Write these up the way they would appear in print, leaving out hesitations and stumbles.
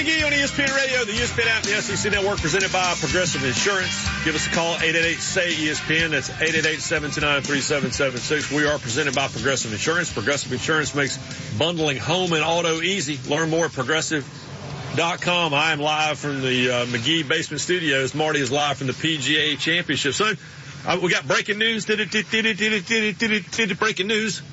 McGee on ESPN Radio, the ESPN app, the SEC Network, presented by Progressive Insurance. Give us a call, 888-SAY-ESPN. That's 888-729-3776. We are presented by Progressive Insurance. Progressive Insurance makes bundling home and auto easy. Learn more at Progressive.com. I am live from the McGee Basement Studios. Marty is live from the PGA Championship. Son, we got breaking news. Breaking news.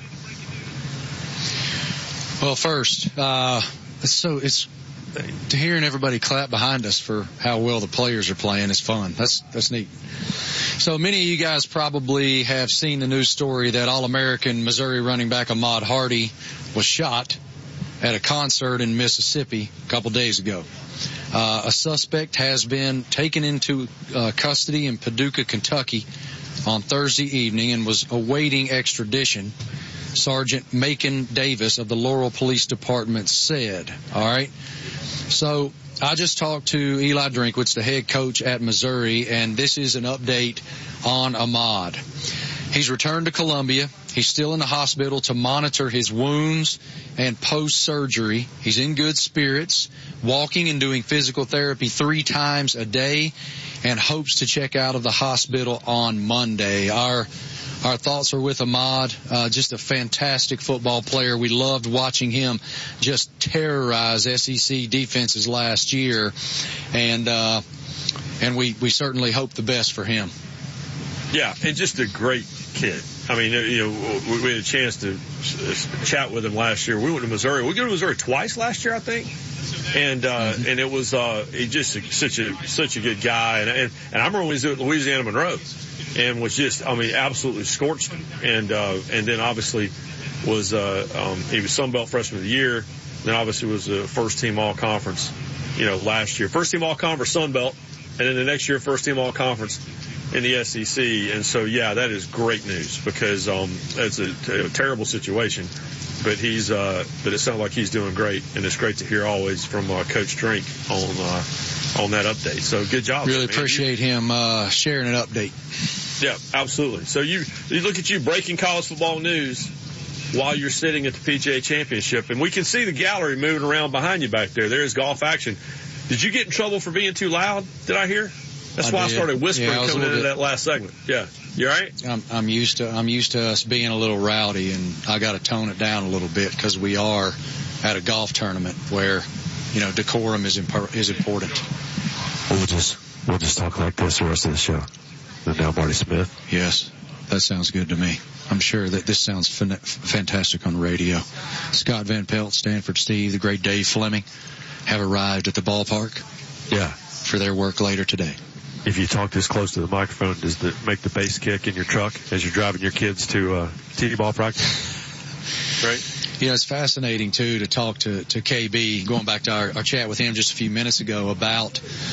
Well, first, it's to hearing everybody clap behind us for how well the players are playing is fun. That's neat. So many of you guys probably have seen the news story that All-American Missouri running back Ahmad Hardy was shot at a concert in Mississippi a couple days ago. A suspect has been taken into custody in Paducah, Kentucky on Thursday evening and was awaiting extradition. Sergeant Macon Davis of the Laurel Police Department said. All right. So I just talked to Eli Drinkwitz, the head coach at Missouri, and this is an update on Ahmad. He's returned to Columbia. He's still in the hospital to monitor his wounds and post-surgery. He's in good spirits, walking and doing physical therapy 3 times a day, and hopes to check out of the hospital on Monday. Our thoughts are with Ahmad, just a fantastic football player. We loved watching him just terrorize SEC defenses last year, and we certainly hope the best for him. Yeah, and just a great kid. I mean, we had a chance to chat with him last year. We went to Missouri. We go to Missouri twice last year, I think. And it was, he's just such a good guy. And I remember when he was at Louisiana Monroe and was just, absolutely scorched him. And then obviously was, he was Sun Belt Freshman of the Year. Then obviously was a first team all conference, last year. First team all conference Sun Belt. And then the next year, first team all conference in the SEC. And so, yeah, that is great news because, it's a terrible situation. But but it sounds like he's doing great, and it's great to hear always from Coach Drink on that update. So good job. Really appreciate him sharing an update. Yeah, absolutely. So you look at you breaking college football news while you're sitting at the PGA Championship, and we can see the gallery moving around behind you back there. There's golf action. Did you get in trouble for being too loud? Did I hear? That's why I started whispering coming into that last segment. Yeah. You all right? I'm used to us being a little rowdy, and I got to tone it down a little bit because we are at a golf tournament where, decorum is important. We'll just talk like this the rest of the show. And now Marty Smith. Yes, that sounds good to me. I'm sure that this sounds fantastic on radio. Scott Van Pelt, Stanford Steve, the great Dave Fleming have arrived at the ballpark. Yeah. For their work later today. If you talk this close to the microphone, does it make the bass kick in your truck as you're driving your kids to T-ball practice? Right? It's fascinating, too, to talk to KB, going back to our chat with him just a few minutes ago about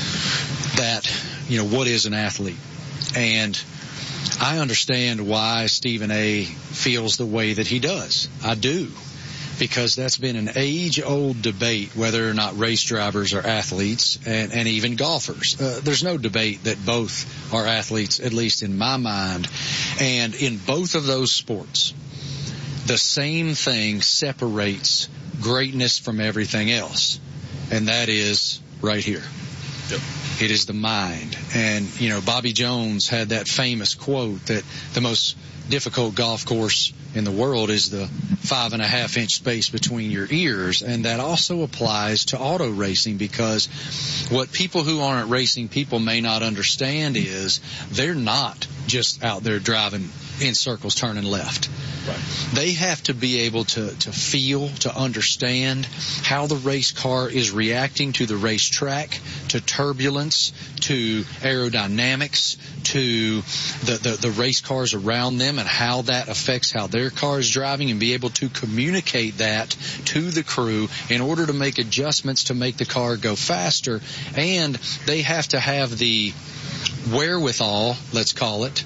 that, what is an athlete? And I understand why Stephen A. feels the way that he does. I do. Because that's been an age-old debate whether or not race drivers are athletes and even golfers. There's no debate that both are athletes, at least in my mind. And in both of those sports, the same thing separates greatness from everything else, and that is right here. Yep. It is the mind. And, Bobby Jones had that famous quote that the most difficult golf course in the world is the 5.5-inch space between your ears, and that also applies to auto racing because what people who aren't racing people may not understand is they're not just out there driving in circles turning left. Right. They have to be able to feel, to understand how the race car is reacting to the racetrack, to turbulence, to aerodynamics, to the race cars around them and how that affects how their car is driving, and be able to communicate that to the crew in order to make adjustments to make the car go faster. And they have to have the wherewithal, let's call it,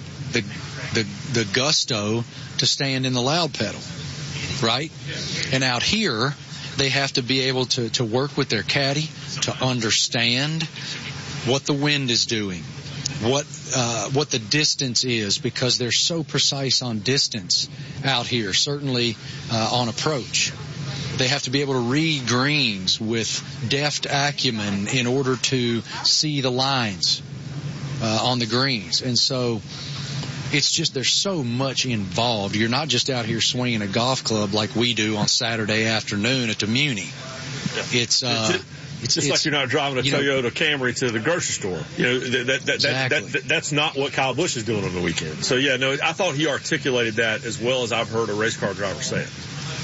the gusto to stand in the loud pedal, right? And out here, they have to be able to work with their caddy to understand what the wind is doing, what the distance is, because they're so precise on distance out here, certainly on approach. They have to be able to read greens with deft acumen in order to see the lines on the greens. And so it's just, there's so much involved. You're not just out here swinging a golf club like we do on Saturday afternoon at the Muni. Yeah. It's like you're not driving a Toyota Camry to the grocery store. That's not what Kyle Busch is doing on the weekend. So I thought he articulated that as well as I've heard a race car driver say it.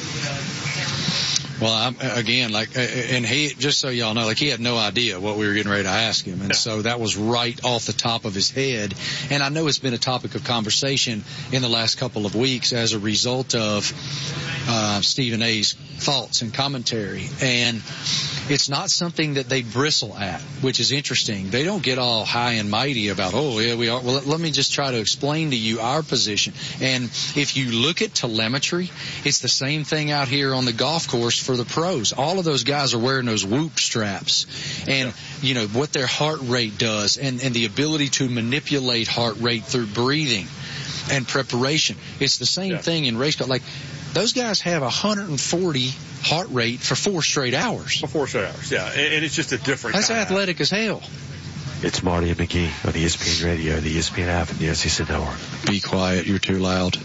Well, and he, just so y'all know, he had no idea what we were getting ready to ask him. And so that was right off the top of his head. And I know it's been a topic of conversation in the last couple of weeks as a result of Stephen A's thoughts and commentary. And it's not something that they bristle at, which is interesting. They don't get all high and mighty about, we are. Well, let me just try to explain to you our position. And if you look at telemetry, it's the same thing out here on the golf course for the pros. All of those guys are wearing those Whoop straps, and what their heart rate does, and the ability to manipulate heart rate through breathing and preparation. It's the same thing in race car. Those guys have 140 heart rate for 4 straight hours. For 4 straight hours, yeah. And it's just a different That's athletic as hell. It's Marty and McGee on the ESPN Radio, the ESPN app, and the SEC Network. Be quiet. You're too loud.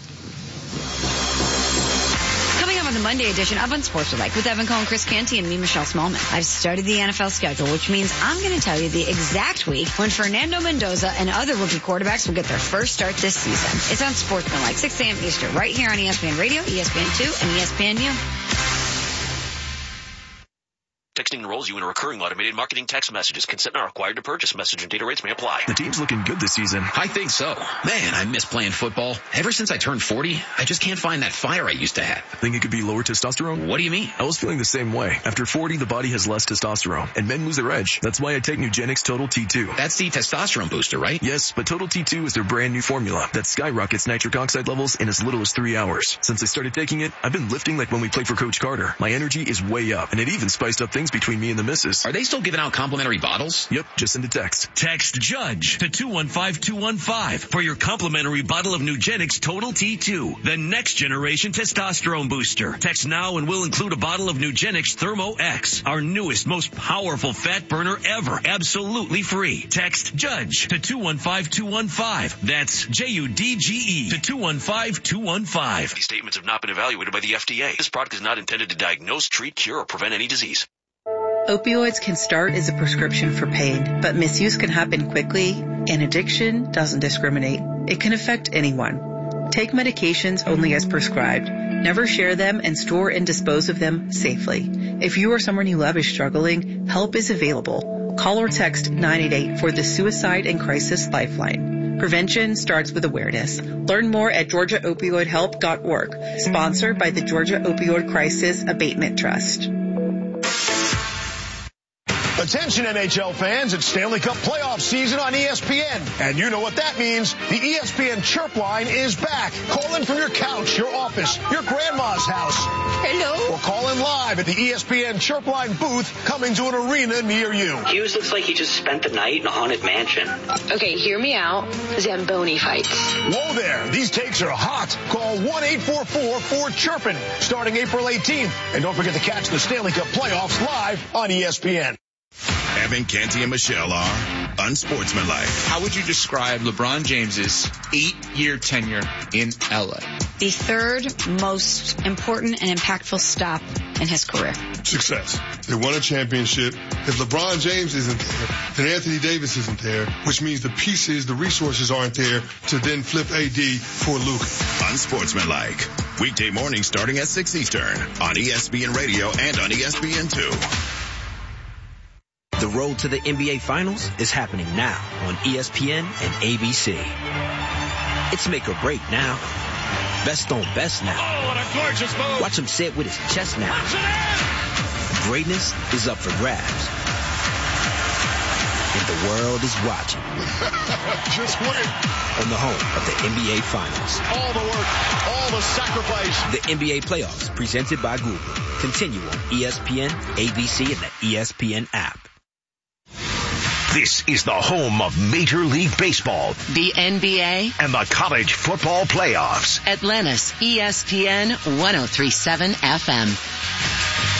On the Monday edition of Unsportsmanlike with Evan Cohen, Chris Canty, and me, Michelle Smallman. I've studied the NFL schedule, which means I'm going to tell you the exact week when Fernando Mendoza and other rookie quarterbacks will get their first start this season. It's Unsportsmanlike, 6 a.m. Eastern, right here on ESPN Radio, ESPN2, and ESPNU. Texting enrolls you in a recurring automated marketing text messages. Consent not required to purchase. Message and data rates may apply. The team's looking good this season. I think so. Man, I miss playing football. Ever since I turned 40, I just can't find that fire I used to have. Think it could be lower testosterone? What do you mean? I was feeling the same way. After 40, the body has less testosterone, and men lose their edge. That's why I take Nugenix Total T2. That's the testosterone booster, right? Yes, but Total T2 is their brand new formula that skyrockets nitric oxide levels in as little as 3 hours. Since I started taking it, I've been lifting like when we played for Coach Carter. My energy is way up, and it even spiced up things between me and the missus. Are they still giving out complimentary bottles? Yep, just send a text. Text JUDGE to 215-215 for your complimentary bottle of Nugenix Total T2, the next generation testosterone booster. Text now and we'll include a bottle of Nugenix Thermo X, our newest, most powerful fat burner ever, absolutely free. Text JUDGE to 215-215. That's JUDGE to 215-215. These statements have not been evaluated by the FDA. This product is not intended to diagnose, treat, cure, or prevent any disease. Opioids can start as a prescription for pain, but misuse can happen quickly, and addiction doesn't discriminate. It can affect anyone. Take medications only as prescribed. Never share them and store and dispose of them safely. If you or someone you love is struggling, help is available. Call or text 988 for the Suicide and Crisis Lifeline. Prevention starts with awareness. Learn more at GeorgiaOpioidHelp.org. Sponsored by the Georgia Opioid Crisis Abatement Trust. Attention NHL fans, it's Stanley Cup playoff season on ESPN. And you know what that means. The ESPN Chirp Line is back. Call in from your couch, your office, your grandma's house. Hello. Or call in live at the ESPN Chirp Line booth coming to an arena near you. Hughes looks like he just spent the night in a haunted mansion. Okay, hear me out. Zamboni fights. Whoa there. These takes are hot. Call 1-844-4-CHIRPIN starting April 18th. And don't forget to catch the Stanley Cup playoffs live on ESPN. Evan, Canty, and Michelle are unsportsmanlike. How would you describe LeBron James's 8-year tenure in LA? The third most important and impactful stop in his career. Success. They won a championship. If LeBron James isn't there, then Anthony Davis isn't there, which means the pieces, the resources aren't there to then flip AD for Luka. Unsportsmanlike. Weekday mornings starting at 6 Eastern on ESPN Radio and on ESPN2. The road to the NBA Finals is happening now on ESPN and ABC. It's make or break now. Best on best now. Oh, what a gorgeous move. Watch him say it with his chest now. Greatness is up for grabs. And the world is watching. Just wait. On the home of the NBA Finals. All the work, all the sacrifice. The NBA Playoffs presented by Google. Continue on ESPN, ABC, and the ESPN app. This is the home of Major League Baseball, the NBA, and the college football playoffs. Atlantis, ESPN 103.7 FM.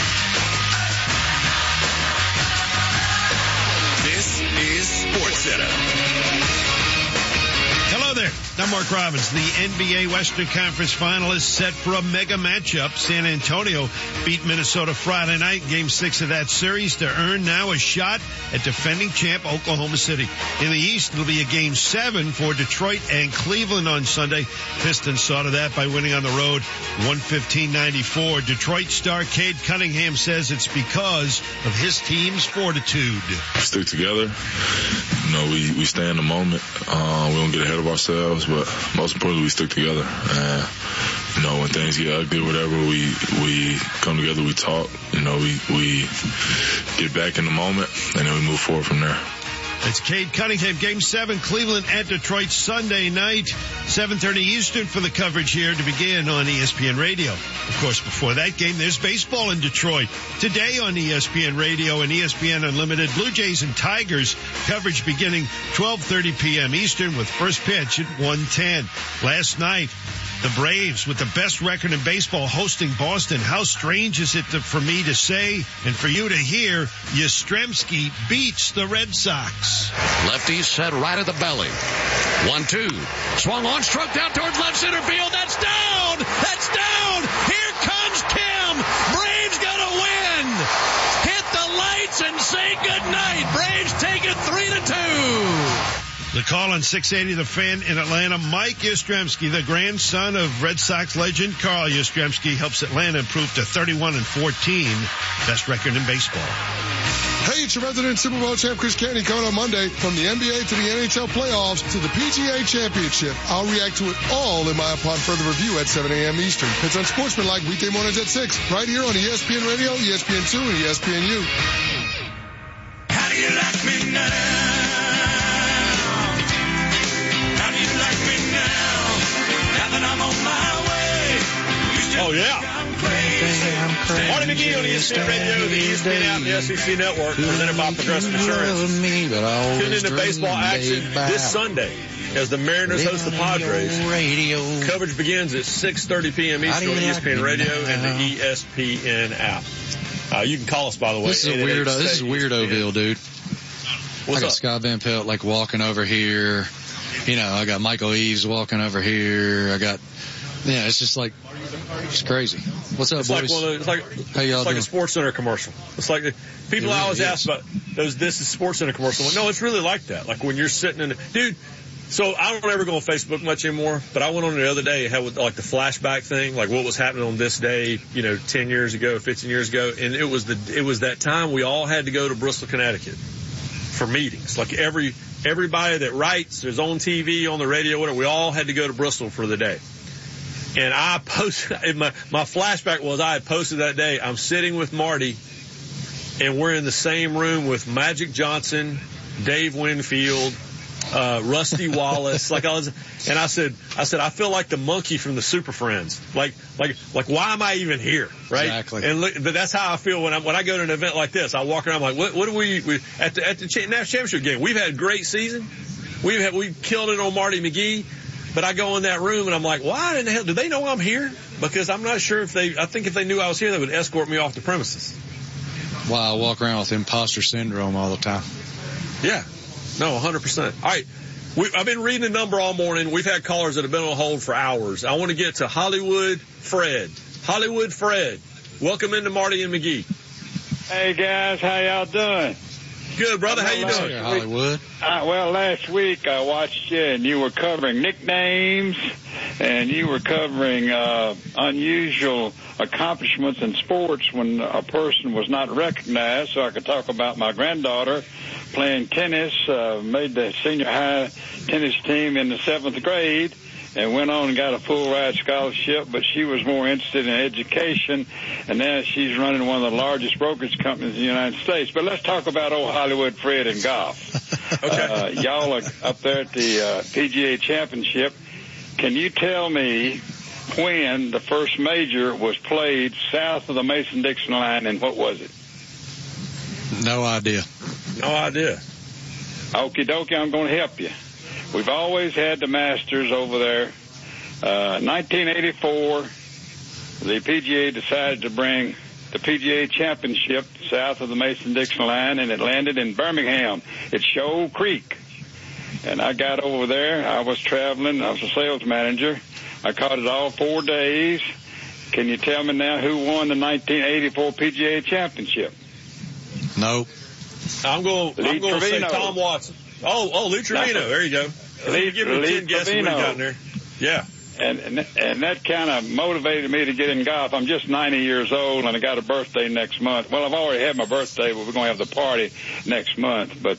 Mark Robbins. The NBA Western Conference Finalists set for a mega matchup. San Antonio beat Minnesota Friday night, Game 6 of that series, to earn now a shot at defending champ Oklahoma City. In the East, it'll be a Game 7 for Detroit and Cleveland on Sunday. Pistons saw to that by winning on the road 115-94. Detroit star Cade Cunningham says it's because of his team's fortitude. Stick together. You know, we stay in the moment. We don't get ahead of ourselves, but most importantly, we stick together. And, you know, when things get ugly or whatever, we come together, we talk. You know, we get back in the moment, and then we move forward from there. It's Cade Cunningham, Game 7, Cleveland at Detroit Sunday night, 7:30 Eastern for the coverage here to begin on ESPN Radio. Of course, before that game, there's baseball in Detroit. Today on ESPN Radio and ESPN Unlimited, Blue Jays and Tigers coverage beginning 12:30 p.m. Eastern with first pitch at 1:10. Last night, the Braves, with the best record in baseball, hosting Boston. How strange is it for me to say and for you to hear, Yastrzemski beats the Red Sox. Lefty set right at the belly. 1-2. Swung on, struck out towards left center field. That's down! That's down! Here comes Kim! Braves gonna win! Hit the lights and say goodnight. Braves take it 3-2. The call on 680 The Fan in Atlanta. Mike Yastrzemski, the grandson of Red Sox legend Carl Yastrzemski, helps Atlanta improve to 31-14, best record in baseball. Hey, it's your resident Super Bowl champ Chris Canty coming on Monday. From the NBA to the NHL playoffs to the PGA Championship, I'll react to it all in my upon further review at 7 a.m. Eastern. It's Unsportsmanlike weekday mornings at 6, right here on ESPN Radio, ESPN2, and ESPNU. How do you like me now? Oh, yeah. Marty McGee on ESPN Radio, the ESPN app, the SEC Network, presented by Progressive Insurance. Tune into baseball action this Sunday as the Mariners host the Padres. Coverage begins at 6:30 p.m. Eastern on ESPN Radio and the ESPN app. You can call us, by the way. This is Weirdoville, dude. I got Scott Van Pelt like walking over here. You know, I got Michael Eaves walking over here. It's just like, it's crazy. What's up, boys? It's like a SportsCenter commercial. It's like people always ask about this is SportsCenter commercial. No, it's really like that. Like when you're sitting in, dude. So I don't ever go on Facebook much anymore, but I went on the other day and had like the flashback thing, like what was happening on this day, 10 years ago, 15 years ago, and it was that time we all had to go to Bristol, Connecticut for meetings. Like everybody that writes, is on TV, on the radio, whatever, we all had to go to Bristol for the day. And I posted, my flashback was I had posted that day, I'm sitting with Marty, and we're in the same room with Magic Johnson, Dave Winfield, Rusty Wallace. I said, I feel like the monkey from the Super Friends. Like, why am I even here? Right? Exactly. But that's how I feel when I go to an event like this. I walk around, I'm like, what do we at the national championship game? We've had a great season. We've killed it on Marty McGee. But I go in that room and I'm like, why in the hell? Do they know I'm here? Because I'm not sure I think if they knew I was here, they would escort me off the premises. Wow, I walk around with imposter syndrome all the time. Yeah. No, 100%. All right. I've been reading the number all morning. We've had callers that have been on hold for hours. I want to get to Hollywood Fred. Hollywood Fred. Welcome into Marty and McGee. Hey, guys. How y'all doing? Good, brother. How you doing? Hollywood. Well, last week I watched you, and you were covering nicknames, and you were covering unusual accomplishments in sports when a person was not recognized. So I could talk about my granddaughter playing tennis, made the senior high tennis team in the 7th grade, and went on and got a full ride scholarship, but she was more interested in education, and now she's running one of the largest brokerage companies in the United States. But let's talk about old Hollywood Fred and golf. Okay. Y'all are up there at the PGA Championship. Can you tell me when the first major was played south of the Mason-Dixon line, and what was it? No idea. No idea. Okie dokie, I'm going to help you. We've always had the Masters over there. 1984, the PGA decided to bring the PGA Championship south of the Mason-Dixon line, and it landed in Birmingham at Shoal Creek. And I got over there. I was traveling. I was a sales manager. I caught it all 4 days. Can you tell me now who won the 1984 PGA Championship? No. I'm going to say Tom Watson. Oh, Lee Trevino. There you go. Give me 10 guesses what he got in there. Yeah. And that kind of motivated me to get in golf. I'm just 90 years old, and I got a birthday next month. Well, I've already had my birthday, but we're going to have the party next month. But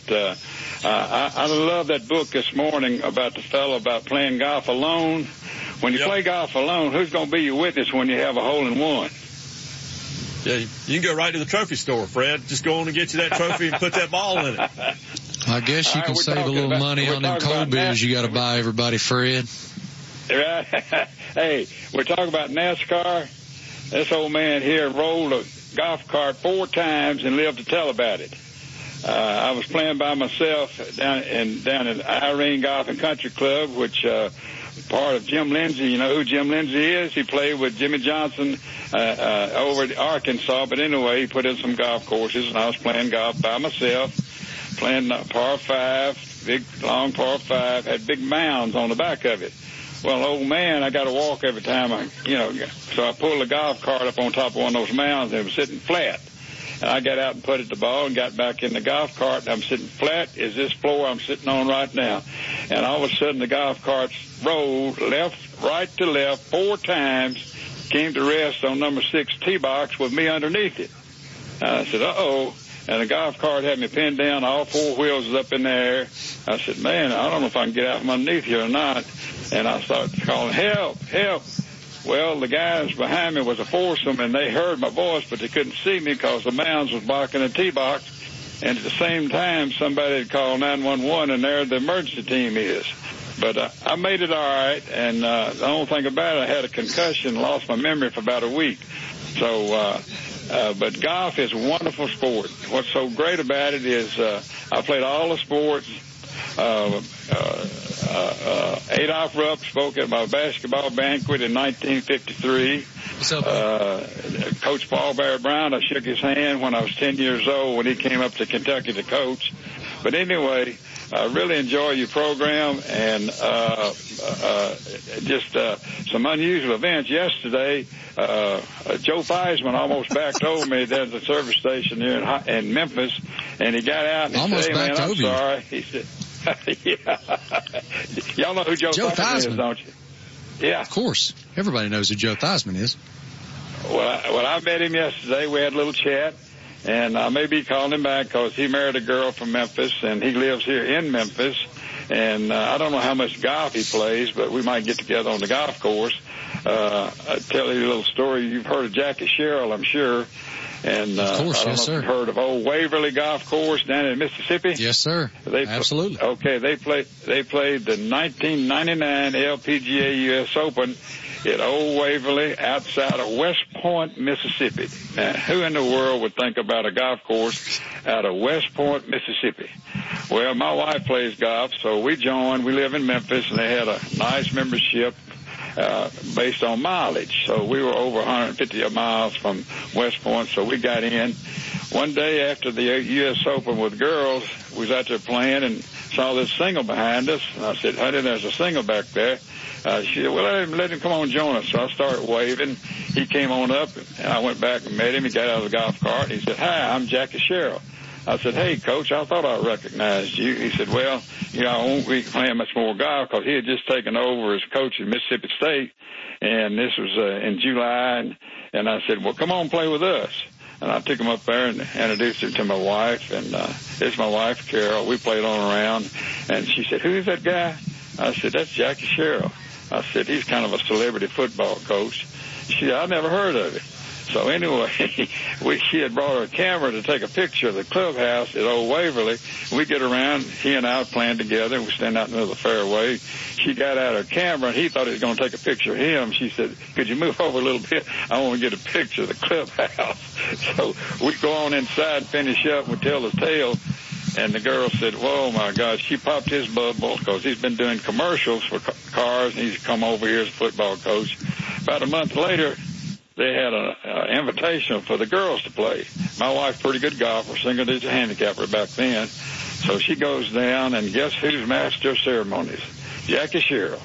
I love that book this morning about the fellow about playing golf alone. When you play golf alone, who's going to be your witness when you have a hole-in-one? Yeah, you can go right to the trophy store, Fred. Just go on and get you that trophy and put that ball in it. I guess you can save a little money on them cold beers you got to buy everybody, Fred. Right. Hey, we're talking about NASCAR. This old man here rolled a golf cart 4 times and lived to tell about it. I was playing by myself down at Irene Golf and Country Club, which part of Jim Lindsay. You know who Jim Lindsay is? He played with Jimmy Johnson over at Arkansas. But anyway, he put in some golf courses, and I was playing golf by myself, playing par 5, big long par 5, had big mounds on the back of it. Well, old man, I got to walk every time so I pulled the golf cart up on top of one of those mounds, and it was sitting flat. And I got out and putted the ball and got back in the golf cart, and I'm sitting flat as this floor I'm sitting on right now. And all of a sudden, the golf cart rolled right to left 4 times, came to rest on number 6 tee box with me underneath it. I said, uh-oh. And the golf cart had me pinned down. All 4 wheels was up in the air. I said, man, I don't know if I can get out from underneath here or not. And I started calling, help, help. Well, the guys behind me was a foursome, and they heard my voice, but they couldn't see me because the mounds was blocking the tee box. And at the same time, somebody had called 911, and there the emergency team is. But I made it all right, and the only thing about it, I had a concussion, lost my memory for about a week. So, but golf is a wonderful sport. What's so great about it is I played all the sports. Adolph Rupp spoke at my basketball banquet in 1953. Coach Paul Bear Brown, I shook his hand when I was 10 years old when he came up to Kentucky to coach. But anyway, I really enjoy your program, and just some unusual events. Yesterday, Joe Theismann almost backed over me at the service station here in Memphis, and he got out and he said, hey, man, I'm sorry. He said, yeah. Y'all know who Joe Theismann is, don't you? Yeah. Of course. Everybody knows who Joe Theismann is. Well, I met him yesterday. We had a little chat. And I may be calling him back because he married a girl from Memphis, and he lives here in Memphis. And I don't know how much golf he plays, but we might get together on the golf course. I'll tell you a little story. You've heard of Jackie Sherrill, I'm sure. And of course, I don't know if you've heard of Old Waverly Golf Course down in Mississippi. Yes, sir. Absolutely. Okay, they played the 1999 LPGA U.S. Open at Old Waverly outside of West Point, Mississippi. Now, who in the world would think about a golf course out of West Point, Mississippi? Well, my wife plays golf, so we joined. We live in Memphis, and they had a nice membership based on mileage. So we were over 150 miles from West Point, so we got in. One day after the U.S. Open with girls, we was out there playing and saw this single behind us. And I said, honey, there's a single back there. She said, well, let him come on and join us. So I started waving. He came on up, and I went back and met him. He got out of the golf cart. He said, hi, I'm Jackie Sherrill. I said, hey, Coach, I thought I recognized you. He said, well, I won't be playing much more golf because he had just taken over as coach at Mississippi State, and this was in July. And I said, well, come on and play with us. And I took him up there and introduced him to my wife, and it's my wife, Carol. We played on around, and she said, who is that guy? I said, that's Jackie Sherrill. I said, he's kind of a celebrity football coach. She said, I never heard of it. So anyway, she had brought her camera to take a picture of the clubhouse at Old Waverly. We get around, he and I were playing together. We stand out in the middle of the fairway. She got out her camera, and he thought he was going to take a picture of him. She said, could you move over a little bit? I want to get a picture of the clubhouse. So we go on inside and finish up. We tell the tale. And the girl said, whoa, my gosh, she popped his bubble because he's been doing commercials for cars, and he's come over here as a football coach. About a month later, they had an invitation for the girls to play. My wife, pretty good golfer, single-digit handicapper back then. So she goes down, and guess who's master of ceremonies? Jackie Sherrill.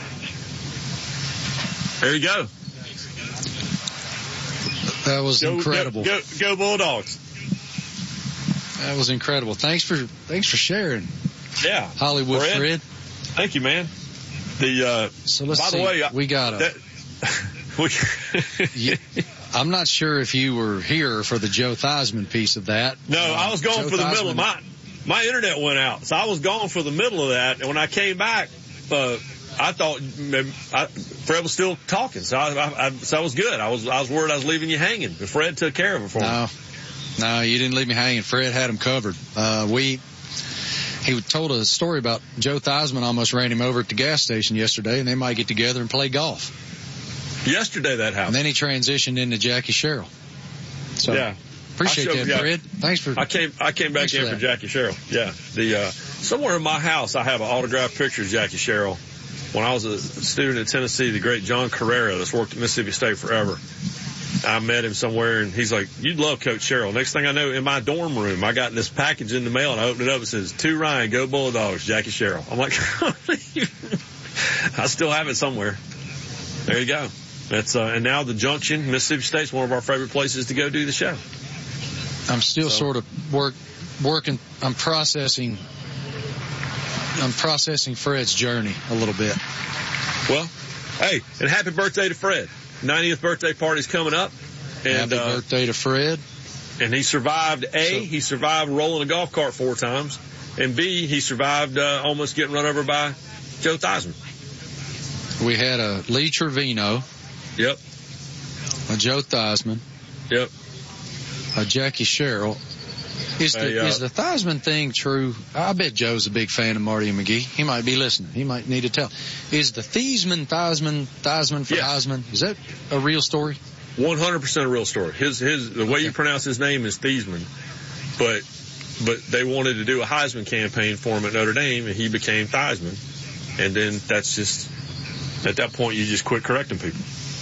There you go. That was incredible. Go Bulldogs. That was incredible. Thanks for sharing. Yeah. Hollywood Fred. Thank you, man. So let's by see. The way, we got I'm not sure if you were here for the Joe Theismann piece of that. No, I was going Joe for the Theismann, middle of my internet went out. So I was going for the middle of that. And when I came back, I thought Fred was still talking. So I was good. I was worried I was leaving you hanging, but Fred took care of it for me. No, you didn't leave me hanging. Fred had him covered. He told a story about Joe Theismann almost ran him over at the gas station yesterday, and they might get together and play golf. Yesterday that happened. And then he transitioned into Jackie Sherrill. So yeah. Appreciate that, Fred. Thanks for. I came back in for Jackie Sherrill. Yeah. Somewhere in my house I have an autographed picture of Jackie Sherrill. When I was a student at Tennessee, the great John Carrera that's worked at Mississippi State forever. I met him somewhere, and he's like, "You'd love Coach Sherrill." Next thing I know, in my dorm room, I got this package in the mail, and I opened it up. It says, "To Ryan, go Bulldogs, Jackie Sherrill." I'm like, I still have it somewhere. There you go. That's and now the Junction, Mississippi State's one of our favorite places to go do the show. I'm still sort of working. I'm processing Fred's journey a little bit. Well, hey, and happy birthday to Fred. 90th birthday party's coming up. And, happy birthday to Fred. And he survived, he survived rolling a golf cart 4 times. And B, he survived almost getting run over by Joe Theismann. We had a Lee Trevino. Yep. A Joe Theismann. Yep. A Jackie Sherrill. Is the Theismann thing true? I bet Joe's a big fan of Marty and McGee. He might be listening. He might need to tell. Is the Theismann for Heisman? Is that a real story? 100% a real story. The way you pronounce his name is Theismann, but they wanted to do a Heisman campaign for him at Notre Dame, and he became Theismann. And then that's just, at that point, you just quit correcting people.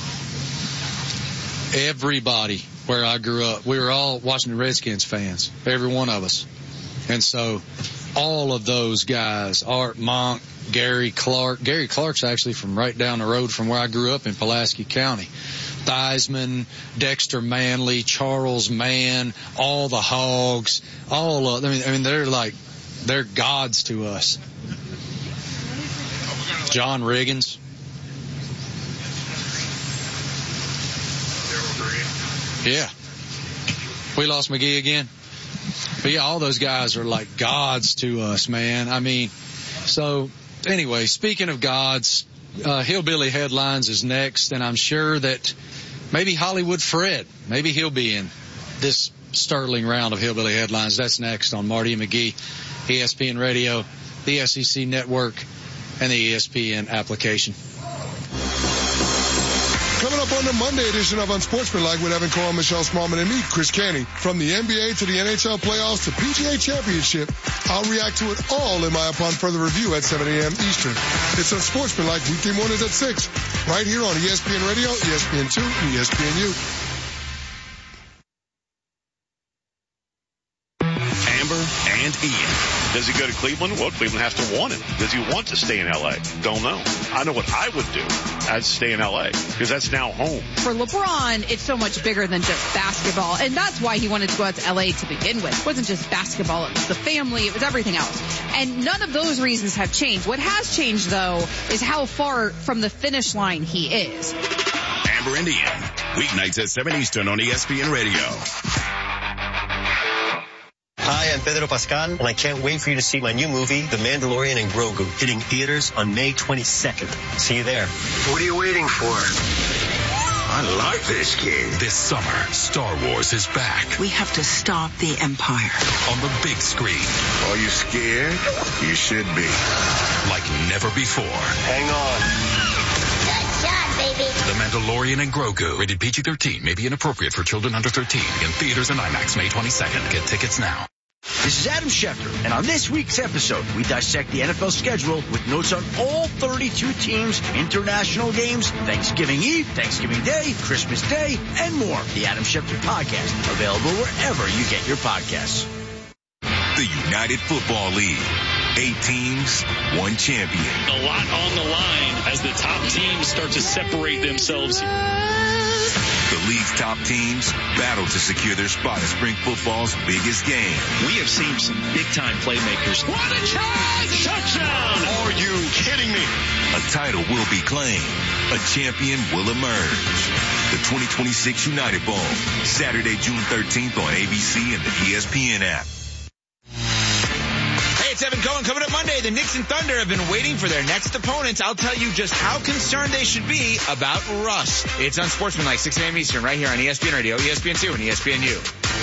Everybody where I grew up, we were all Washington Redskins fans, every one of us. And so all of those guys, Art Monk, Gary Clark. Gary Clark's actually from right down the road from where I grew up in Pulaski County. Theismann, Dexter Manley, Charles Mann, all the Hogs, all of them. I mean, they're gods to us. John Riggins. Yeah. We lost McGee again. But yeah, all those guys are like gods to us, man. I mean, so anyway, speaking of gods, Hillbilly Headlines is next, and I'm sure that maybe Hollywood Fred, maybe he'll be in this sterling round of Hillbilly Headlines. That's next on Marty and McGee, ESPN Radio, the SEC Network, and the ESPN application. Coming up on the Monday edition of Unsportsmanlike with Evan Cole, Michelle Smallman, and me, Chris Canty. From the NBA to the NHL playoffs to PGA Championship, I'll react to it all in my upon further review at 7 a.m. Eastern. It's Unsportsmanlike weekday mornings at 6, right here on ESPN Radio, ESPN2, and ESPNU. Amber and Ian. Does he go to Cleveland? Well, Cleveland has to want him. Does he want to stay in L.A.? Don't know. I know what I would do. I'd stay in L.A. because that's now home. For LeBron, it's so much bigger than just basketball, and that's why he wanted to go out to L.A. to begin with. It wasn't just basketball. It was the family. It was everything else. And none of those reasons have changed. What has changed, though, is how far from the finish line he is. Amber and Ian, weeknights at 7 Eastern on ESPN Radio. Hi, I'm Pedro Pascal, and I can't wait for you to see my new movie, The Mandalorian and Grogu, hitting theaters on May 22nd. See you there. What are you waiting for? I like this kid. This summer, Star Wars is back. We have to stop the Empire. On the big screen. Are you scared? You should be. Like never before. Hang on. Good shot, baby. The Mandalorian and Grogu. Rated PG-13. May be inappropriate for children under 13. In theaters and IMAX May 22nd. Get tickets now. This is Adam Schefter, and on this week's episode, we dissect the NFL schedule with notes on all 32 teams, international games, Thanksgiving Eve, Thanksgiving Day, Christmas Day, and more. The Adam Schefter Podcast, available wherever you get your podcasts. The United Football League. 8 teams, 1 champion. A lot on the line as the top teams start to separate themselves. The league's top teams battle to secure their spot in spring football's biggest game. We have seen some big-time playmakers. What a charge! Touchdown! Are you kidding me? A title will be claimed. A champion will emerge. The 2026 United Bowl, Saturday, June 13th on ABC and the ESPN app. It's Evan Cohen coming up Monday. The Knicks and Thunder have been waiting for their next opponents. I'll tell you just how concerned they should be about rust. It's on Sportsmanlike, 6 a.m. Eastern, right here on ESPN Radio, ESPN2, and ESPNU.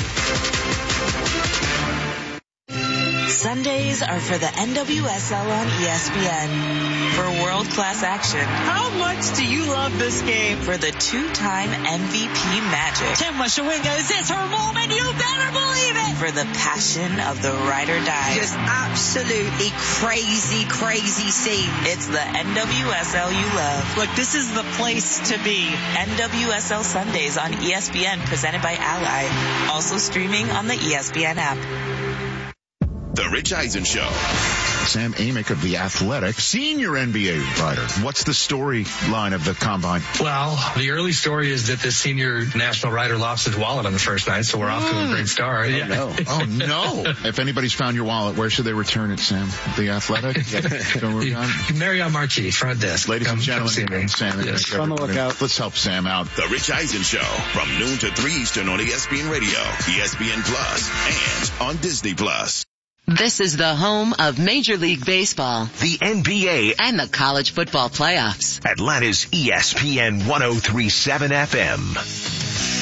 Sundays are for the NWSL on ESPN. For world-class action. How much do you love this game? For the 2-time MVP Magic. Kim Washawinga, is this her moment? You better believe it! For the passion of the ride or die. Just absolutely crazy, crazy scene. It's the NWSL you love. Look, this is the place to be. NWSL Sundays on ESPN, presented by Ally. Also streaming on the ESPN app. The Rich Eisen Show. Sam Amick of The Athletic, senior NBA writer. What's the storyline of the combine? Well, the early story is that the senior national writer lost his wallet on the first night, so we're off to a great start. Oh, no. Oh, no. If anybody's found your wallet, where should they return it, Sam? The Athletic? Marriott Marquis, front desk. Ladies and gentlemen, Sam Amick. Yes. On the lookout. Let's help Sam out. The Rich Eisen Show from noon to 3 Eastern on ESPN Radio, ESPN Plus, and on Disney Plus. This is the home of Major League Baseball, the NBA, and the college football playoffs. Atlanta's ESPN 103.7 FM.